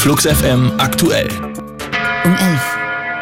Flux FM aktuell. Um 11.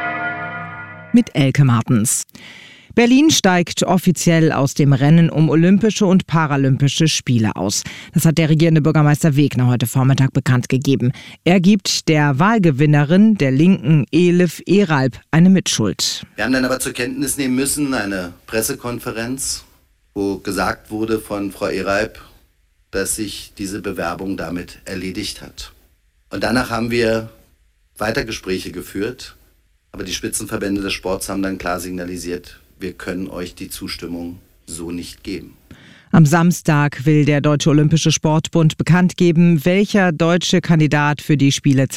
Mit Elke Martens. Berlin steigt offiziell aus dem Rennen um Olympische und Paralympische Spiele aus. Das hat der regierende Bürgermeister Wegner heute Vormittag bekannt gegeben. Er gibt der Wahlgewinnerin, der Linken Elif Eralp, eine Mitschuld. Wir haben dann aber zur Kenntnis nehmen müssen, eine Pressekonferenz, wo gesagt wurde von Frau Eralp, dass sich diese Bewerbung damit erledigt hat. Und danach haben wir weiter Gespräche geführt, aber die Spitzenverbände des Sports haben dann klar signalisiert, wir können euch die Zustimmung so nicht geben. Am Samstag will der Deutsche Olympische Sportbund bekannt geben, welcher deutsche Kandidat für die Spiele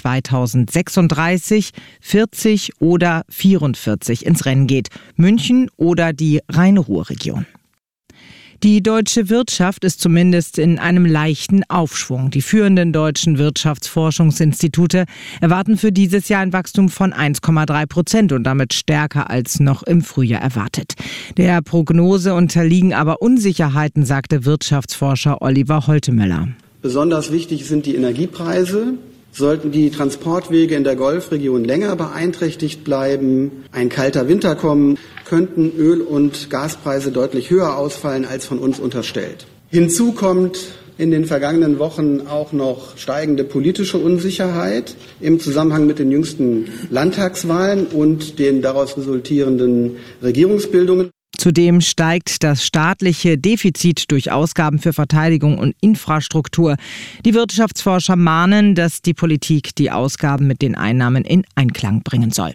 2036, 40 oder 44 ins Rennen geht. München oder die Rhein-Ruhr-Region. Die deutsche Wirtschaft ist zumindest in einem leichten Aufschwung. Die führenden deutschen Wirtschaftsforschungsinstitute erwarten für dieses Jahr ein Wachstum von 1,3% und damit stärker als noch im Frühjahr erwartet. Der Prognose unterliegen aber Unsicherheiten, sagte Wirtschaftsforscher Oliver Holtemöller. Besonders wichtig sind die Energiepreise. Sollten die Transportwege in der Golfregion länger beeinträchtigt bleiben, ein kalter Winter kommen, könnten Öl- und Gaspreise deutlich höher ausfallen als von uns unterstellt. Hinzu kommt in den vergangenen Wochen auch noch steigende politische Unsicherheit im Zusammenhang mit den jüngsten Landtagswahlen und den daraus resultierenden Regierungsbildungen. Zudem steigt das staatliche Defizit durch Ausgaben für Verteidigung und Infrastruktur. Die Wirtschaftsforscher mahnen, dass die Politik die Ausgaben mit den Einnahmen in Einklang bringen soll.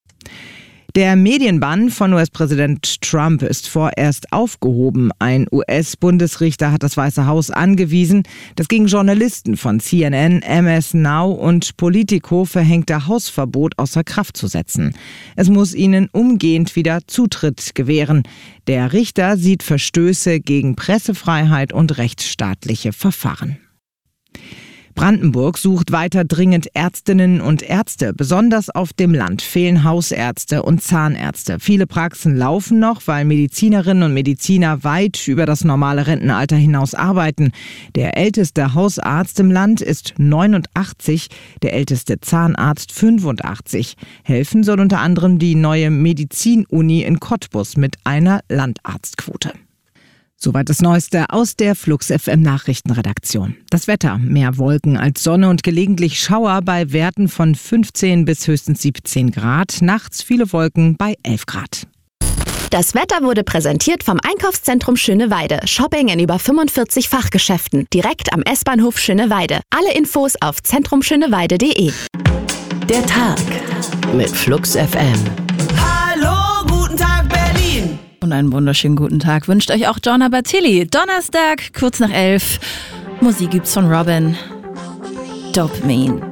Der Medienbann von US-Präsident Trump ist vorerst aufgehoben. Ein US-Bundesrichter hat das Weiße Haus angewiesen, das gegen Journalisten von CNN, MS Now und Politico verhängte Hausverbot außer Kraft zu setzen. Es muss ihnen umgehend wieder Zutritt gewähren. Der Richter sieht Verstöße gegen Pressefreiheit und rechtsstaatliche Verfahren. Brandenburg sucht weiter dringend Ärztinnen und Ärzte. Besonders auf dem Land fehlen Hausärzte und Zahnärzte. Viele Praxen laufen noch, weil Medizinerinnen und Mediziner weit über das normale Rentenalter hinaus arbeiten. Der älteste Hausarzt im Land ist 89, der älteste Zahnarzt 85. Helfen soll unter anderem die neue Medizinuni in Cottbus mit einer Landarztquote. Soweit das Neueste aus der Flux FM Nachrichtenredaktion. Das Wetter: mehr Wolken als Sonne und gelegentlich Schauer bei Werten von 15 bis höchstens 17 Grad. Nachts viele Wolken bei 11 Grad. Das Wetter wurde präsentiert vom Einkaufszentrum Schöneweide. Shopping in über 45 Fachgeschäften. Direkt am S-Bahnhof Schöneweide. Alle Infos auf zentrumschöneweide.de. Der Tag mit Flux FM. Hallo, guten Tag Berlin! Und einen wunderschönen guten Tag wünscht euch auch Gianna Bartilli. Donnerstag, kurz nach 11. Musik gibt's von Robin. Dopamine.